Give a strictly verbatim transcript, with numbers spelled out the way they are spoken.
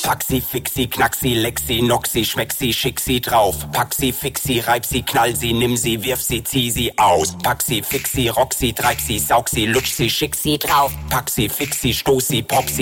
Pack sie, fix sie, knack sie, leck sie, knock sie, schmeck sie, schick sie drauf. Pack sie, fix sie, reib sie, knall sie, nimm sie, wirf sie, zieh sie aus. Pack sie, fix sie, rock sie, treib sie, saug sie, lutsch sie, schick sie drauf. Pack sie, fix sie, stoß sie, pop sie.